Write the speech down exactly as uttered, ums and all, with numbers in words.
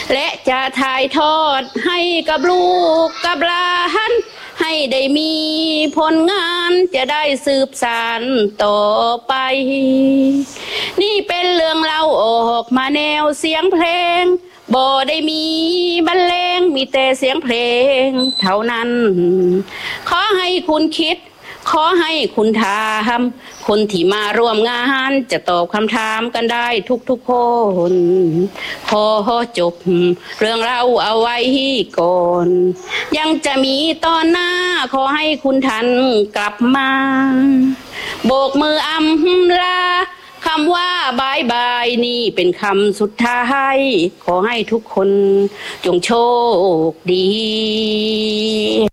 และจะถ่ายทอดให้กับลูกกับหลานให้ได้มีผลงานจะได้สืบสานต่อไปนี่เป็นเรื่องเล่าออกมาแนวเสียงเพลงบ่ได้มีบรรเลงมีแต่เสียงเพลงเท่านั้นขอให้คุณคิดขอให้คุณถามคนที่มาร่วมงานจะตอบคำถามกันได้ทุกๆคนขอจบเรื่องเราเอาไว้ก่อนยังจะมีตอนหน้าขอให้คุณท่านกลับมาโบกมืออำลาคำว่าบายบายนี่เป็นคำสุดท้ายขอให้ทุกคนจงโชคดี